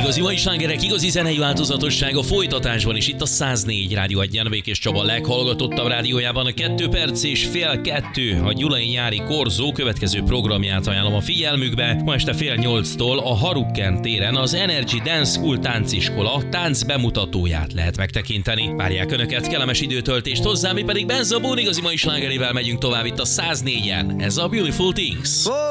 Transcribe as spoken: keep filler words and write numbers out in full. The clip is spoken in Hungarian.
Igazi mai slágerek, igazi zenei változatosság a folytatásban is itt a száznégy Rádió Egyen. Békés Csaba leghallgatottabb rádiójában a kettő perc és fél kettő a gyulai nyári korzó következő programját ajánlom a figyelmükbe. Ma este fél nyolctól a Harukken téren az Energy Dance School tánciskola tánc bemutatóját lehet megtekinteni. Várják Önöket, kellemes időtöltést hozzá, mi pedig Benza Bón igazi mai slágerével megyünk tovább itt a száznégyen. Ez a Beautiful Things.